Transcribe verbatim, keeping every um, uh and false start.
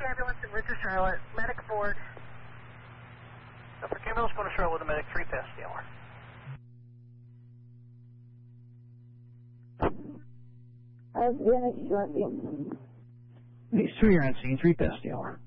ambulance in Richard Charlotte. Medic aboard. Suffolk ambulance going to Charlotte with a medic, three past the hour. I have finished shortly. These three are on scene, three past the hour.